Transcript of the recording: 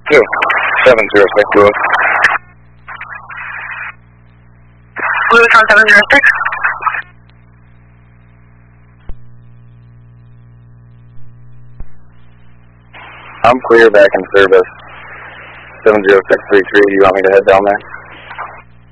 2, 706 Lewis. Lewis on 706. I'm clear back in service. 70633, you want me to head down there?